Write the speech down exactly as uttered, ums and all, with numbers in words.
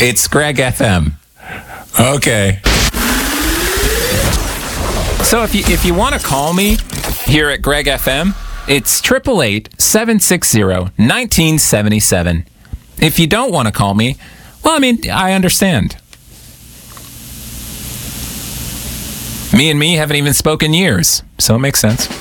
It's Greg F M. Okay. So if you if you want to call me here at Greg F M, it's eight eight eight, seven six zero, one nine seven seven. If you don't want to call me, well, I mean, I understand. Me and me haven't even spoken years, so it makes sense.